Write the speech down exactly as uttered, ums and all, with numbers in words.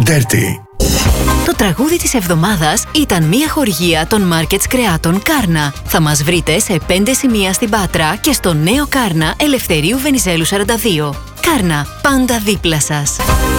Dirty. Το τραγούδι της εβδομάδας ήταν μια χορηγία των Markets Κρεάτων Κάρνα. Θα μας βρείτε σε πέντε σημεία στην Πάτρα και στο νέο Κάρνα Ελευθερίου Βενιζέλου σαράντα δύο. Κάρνα, πάντα δίπλα σας.